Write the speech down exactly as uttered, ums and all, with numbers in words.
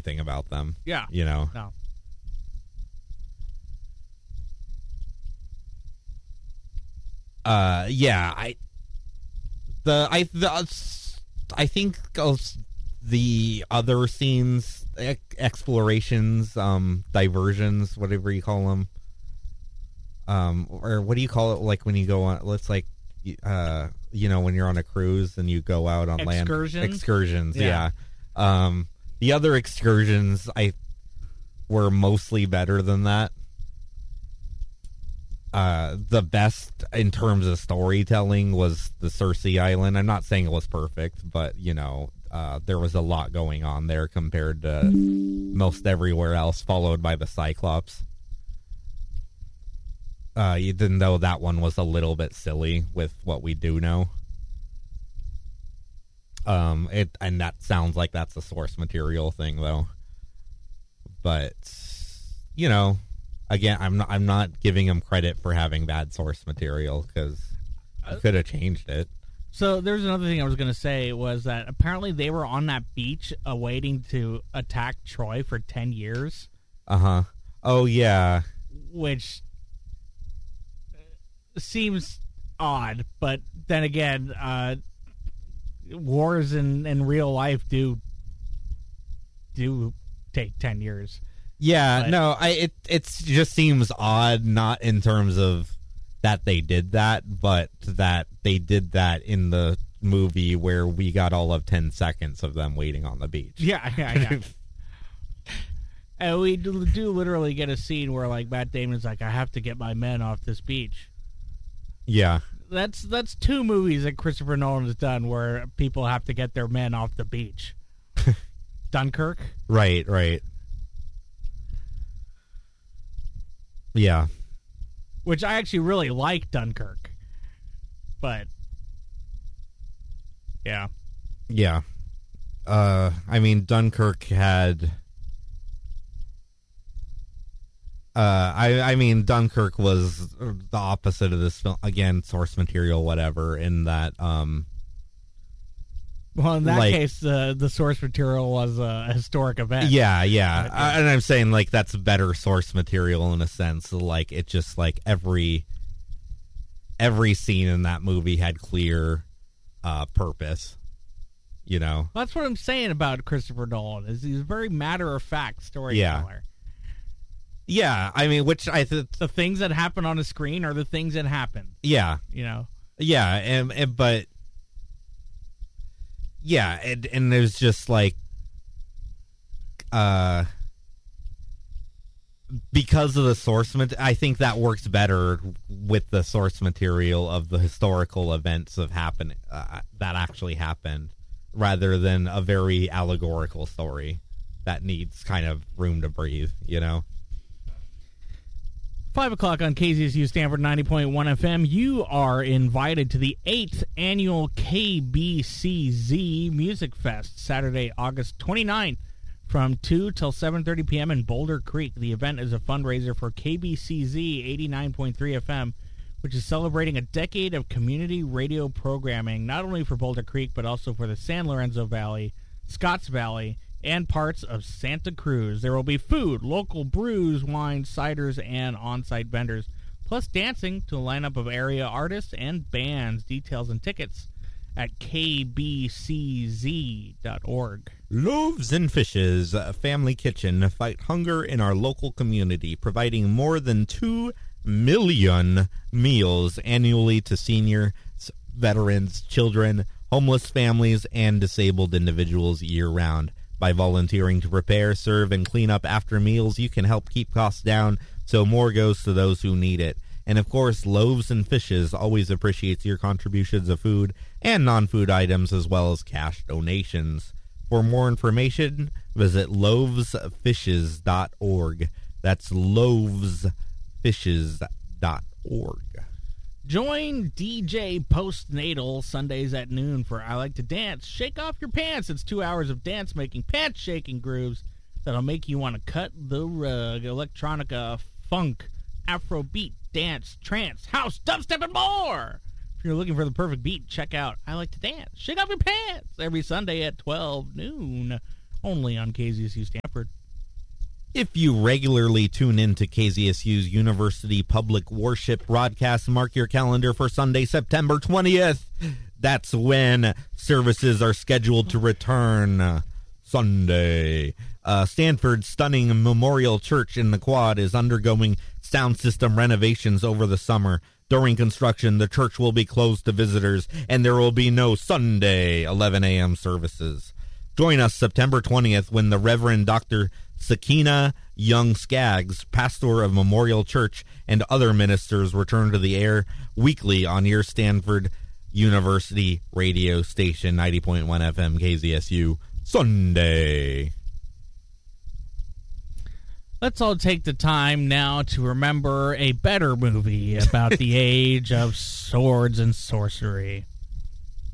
anything about them. Yeah. You know? No. Uh, yeah, I, the, I, the, I think the other scenes, explorations, um, diversions, whatever you call them, um, or what do you call it, like when you go on, let's like, uh, you know, when you're on a cruise and you go out on Excursions? land. Excursions? Yeah. yeah. Um, the other excursions, I, were mostly better than that. Uh, the best in terms of storytelling was the Cersei Island. I'm not saying it was perfect, but, you know, uh, there was a lot going on there compared to most everywhere else, followed by the Cyclops. Uh, even though that one was a little bit silly with what we do know. Um, it and that sounds like that's a source material thing, though. But, you know... Again, I'm not. I'm not giving him credit for having bad source material because he could have changed it. So there's another thing I was going to say was that apparently they were on that beach awaiting to attack Troy for ten years. Uh huh. Oh yeah. Which seems odd, but then again, uh, wars in, in real life do do take ten years. Yeah, but, no, I it it just seems odd, not in terms of that they did that, but that they did that in the movie where we got all of ten seconds of them waiting on the beach. Yeah, yeah, yeah. And we do, do literally get a scene where, like, Matt Damon's like, I have to get my men off this beach. Yeah. That's that's two movies that Christopher Nolan has done where people have to get their men off the beach. Dunkirk? Right, right. Yeah. Which I actually really like Dunkirk. But, yeah. Yeah. Uh, I mean, Dunkirk had... Uh, I, I mean, Dunkirk was the opposite of this film. Again, source material, whatever, in that... Um, well, in that like, case, uh, the source material was a historic event. Yeah, yeah. But, uh, and I'm saying, like, that's better source material in a sense. Like, it just, like, every every scene in that movie had clear uh, purpose, you know? That's what I'm saying about Christopher Nolan, is he's a very matter-of-fact storyteller. Yeah. Yeah, I mean, which I think... The things that happen on the screen are the things that happen. Yeah. You know? Yeah, and, and but... Yeah, and, and there's just like, uh, because of the source material, I think that works better with the source material of the historical events of happen uh, that actually happened, rather than a very allegorical story that needs kind of room to breathe, you know? Five o'clock on K Z S U Stanford ninety point one F M. You are invited to the eighth annual K B C Z Music Fest, Saturday, August twenty-ninth, from two till seven thirty p.m. in Boulder Creek. The event is a fundraiser for K B C Z eighty-nine point three F M, which is celebrating a decade of community radio programming, not only for Boulder Creek, but also for the San Lorenzo Valley, Scotts Valley, and parts of Santa Cruz. There will be food, local brews, wines, ciders, and on-site vendors, plus dancing to a lineup of area artists and bands. Details and tickets at k b c z dot org. Loaves and Fishes, a family kitchen, fight hunger in our local community, providing more than two million meals annually to seniors, veterans, children, homeless families, and disabled individuals year-round. By volunteering to prepare, serve, and clean up after meals, you can help keep costs down so more goes to those who need it. And of course, Loaves and Fishes always appreciates your contributions of food and non-food items as well as cash donations. For more information, visit loaves fishes dot org. That's loaves fishes dot org. Join D J Postnatal Sundays at noon for I Like to Dance. Shake off your pants. It's two hours of dance-making, pants-shaking grooves that'll make you want to cut the rug. Electronica, funk, Afrobeat, dance, trance, house, dubstep, and more. If you're looking for the perfect beat, check out I Like to Dance. Shake off your pants every Sunday at twelve noon, only on K Z S U Stanford. If you regularly tune in to K Z S U's University Public Worship broadcast, mark your calendar for Sunday, September twentieth. That's when services are scheduled to return. Sunday. Uh, Stanford's stunning Memorial Church in the Quad is undergoing sound system renovations over the summer. During construction, the church will be closed to visitors, and there will be no Sunday eleven a.m. services. Join us September twentieth when the Reverend Doctor Sakina Young Skaggs, pastor of Memorial Church, and other ministers return to the air weekly on your Stanford University radio station, ninety point one F M K Z S U, Sunday. Let's all take the time now to remember a better movie about the age of swords and sorcery.